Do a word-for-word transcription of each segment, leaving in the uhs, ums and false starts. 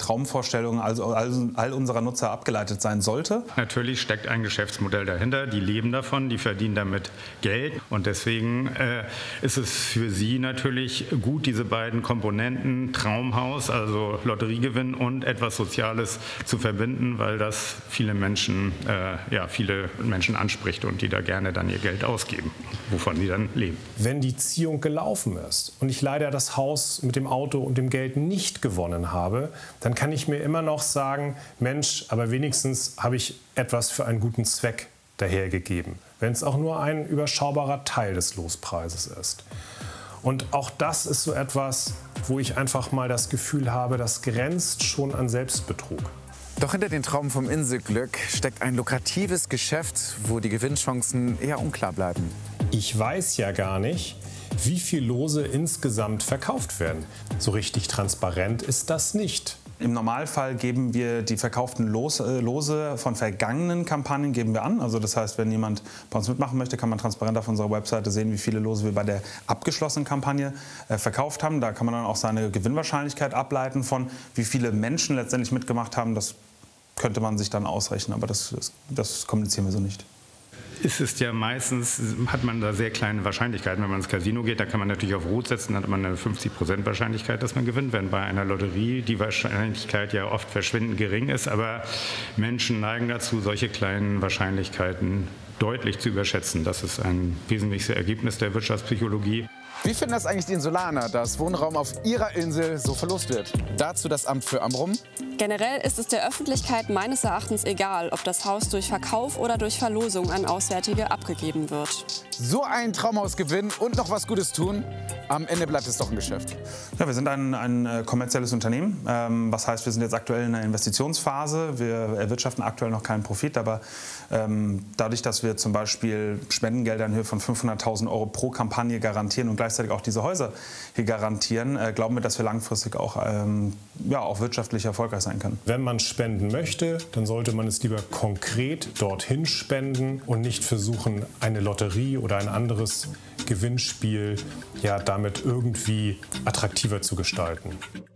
Traumvorstellungen also all, all unserer Nutzer abgeleitet sein sollte. Natürlich steckt ein Geschäftsmodell dahinter. Die leben davon, die verdienen damit Geld. Und deswegen äh, ist es für sie natürlich gut, diese beiden Komponenten Traumhaus, also Lotteriegewinn und etwas Soziales zu verbinden, weil das viele Menschen, äh, ja, viele Menschen anspricht und die da gerne dann ihr Geld ausgeben, wovon sie dann leben. Wenn die Ziehung gelaufen ist und ich leider das Haus mit dem Auto und dem Geld nicht gewonnen habe, dann kann ich mir immer noch sagen, Mensch, aber wenigstens habe ich etwas für einen guten Zweck dahergegeben, wenn es auch nur ein überschaubarer Teil des Lospreises ist. Und auch das ist so etwas, wo ich einfach mal das Gefühl habe, das grenzt schon an Selbstbetrug. Doch hinter den Traum vom Inselglück steckt ein lukratives Geschäft, wo die Gewinnchancen eher unklar bleiben. Ich weiß ja gar nicht, wie viel Lose insgesamt verkauft werden. So richtig transparent ist das nicht. Im Normalfall geben wir die verkauften Los, äh, Lose von vergangenen Kampagnen geben wir an. Also das heißt, wenn jemand bei uns mitmachen möchte, kann man transparent auf unserer Webseite sehen, wie viele Lose wir bei der abgeschlossenen Kampagne äh, verkauft haben. Da kann man dann auch seine Gewinnwahrscheinlichkeit ableiten von, wie viele Menschen letztendlich mitgemacht haben. Das könnte man sich dann ausrechnen, aber das, das, das kommunizieren wir so nicht. Es ist ja meistens, hat man da sehr kleine Wahrscheinlichkeiten. Wenn man ins Casino geht, da kann man natürlich auf Rot setzen, dann hat man eine fünfzig Prozent Wahrscheinlichkeit, dass man gewinnt. Wenn bei einer Lotterie die Wahrscheinlichkeit ja oft verschwindend gering ist. Aber Menschen neigen dazu, solche kleinen Wahrscheinlichkeiten deutlich zu überschätzen. Das ist ein wesentliches Ergebnis der Wirtschaftspsychologie. Wie finden das eigentlich die Insulaner, dass Wohnraum auf ihrer Insel so verlost wird? Dazu das Amt für Amrum. Generell ist es der Öffentlichkeit meines Erachtens egal, ob das Haus durch Verkauf oder durch Verlosung an Auswärtige abgegeben wird. So ein Traumhaus gewinnen und noch was Gutes tun, am Ende bleibt es doch ein Geschäft. Ja, wir sind ein, ein kommerzielles Unternehmen. Ähm, was heißt, wir sind jetzt aktuell in einer Investitionsphase. Wir erwirtschaften aktuell noch keinen Profit, aber ähm, dadurch, dass wir zum Beispiel Spendengelder in Höhe von fünfhunderttausend Euro pro Kampagne garantieren und gleichzeitig auch diese Häuser hier garantieren, äh, glauben wir, dass wir langfristig auch, ähm, ja, auch wirtschaftlich erfolgreich sein können. Wenn man spenden möchte, dann sollte man es lieber konkret dorthin spenden und nicht versuchen, eine Lotterie oder ein anderes Gewinnspiel ja, damit irgendwie attraktiver zu gestalten.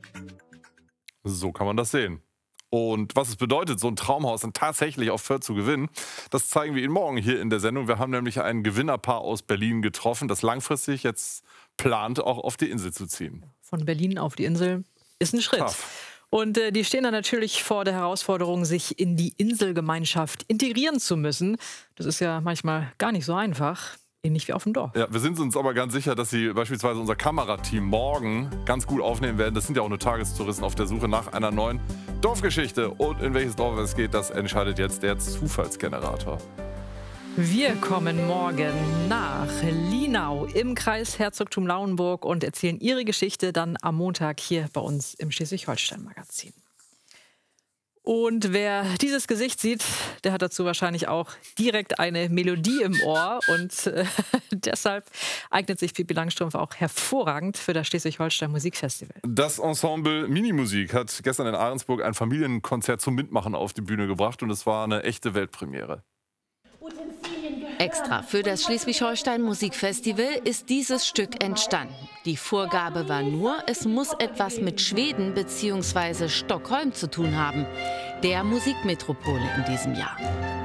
So kann man das sehen. Und was es bedeutet, so ein Traumhaus dann tatsächlich auf Fürth zu gewinnen, das zeigen wir Ihnen morgen hier in der Sendung. Wir haben nämlich ein Gewinnerpaar aus Berlin getroffen, das langfristig jetzt plant, auch auf die Insel zu ziehen. Von Berlin auf die Insel ist ein Schritt. Tough. Und äh, die stehen dann natürlich vor der Herausforderung, sich in die Inselgemeinschaft integrieren zu müssen. Das ist ja manchmal gar nicht so einfach. Ähnlich wie auf dem Dorf. Ja, wir sind uns aber ganz sicher, dass Sie beispielsweise unser Kamerateam morgen ganz gut aufnehmen werden. Das sind ja auch nur Tagestouristen auf der Suche nach einer neuen Dorfgeschichte. Und in welches Dorf es geht, das entscheidet jetzt der Zufallsgenerator. Wir kommen morgen nach Linau im Kreis Herzogtum Lauenburg und erzählen Ihre Geschichte dann am Montag hier bei uns im Schleswig-Holstein-Magazin. Und wer dieses Gesicht sieht, der hat dazu wahrscheinlich auch direkt eine Melodie im Ohr. Und äh, deshalb eignet sich Pippi Langstrumpf auch hervorragend für das Schleswig-Holstein Musikfestival. Das Ensemble Minimusik hat gestern in Ahrensburg ein Familienkonzert zum Mitmachen auf die Bühne gebracht. Und es war eine echte Weltpremiere. Extra für das Schleswig-Holstein Musikfestival ist dieses Stück entstanden. Die Vorgabe war nur, es muss etwas mit Schweden bzw. Stockholm zu tun haben, der Musikmetropole in diesem Jahr.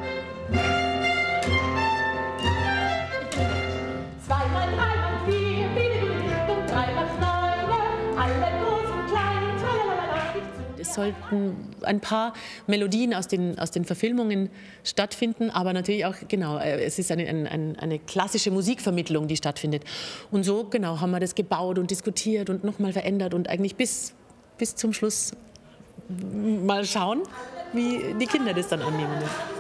Es sollten ein paar Melodien aus den, aus den Verfilmungen stattfinden, aber natürlich auch, genau, es ist eine, eine, eine klassische Musikvermittlung, die stattfindet. Und so, genau, haben wir das gebaut und diskutiert und nochmal verändert und eigentlich bis, bis zum Schluss mal schauen, wie die Kinder das dann annehmen.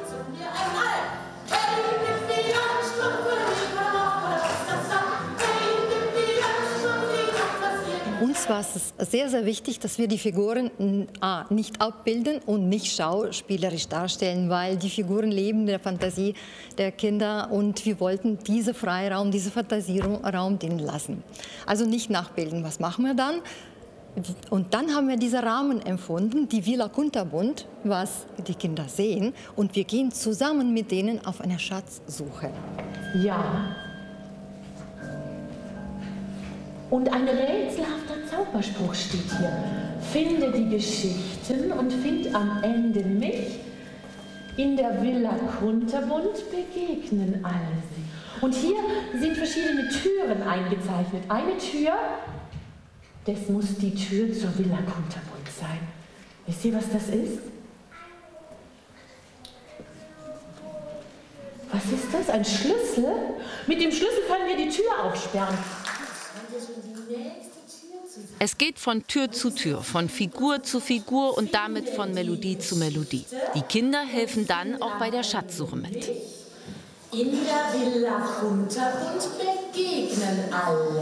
Uns war es sehr, sehr wichtig, dass wir die Figuren A, nicht abbilden und nicht schauspielerisch darstellen, weil die Figuren leben in der Fantasie der Kinder und wir wollten diesen Freiraum, diesen Fantasieraum denen lassen. Also nicht nachbilden. Was machen wir dann? Und dann haben wir diesen Rahmen empfunden, die Villa Kunterbund, was die Kinder sehen, und wir gehen zusammen mit denen auf eine Schatzsuche. Ja. Und ein rätselhafter Zauberspruch steht hier. finde die Geschichten und find am Ende mich. In der Villa Kunterbunt begegnen alle sie. Und hier sind verschiedene Türen eingezeichnet. Eine Tür, das muss die Tür zur Villa Kunterbunt sein. Wisst ihr, was das ist? Was ist das? Ein Schlüssel? Mit dem Schlüssel können wir die Tür aufsperren. Es geht von Tür zu Tür, von Figur zu Figur und damit von Melodie zu Melodie. Die Kinder helfen dann auch bei der Schatzsuche mit. In der Villa Kunterbunt begegnen alle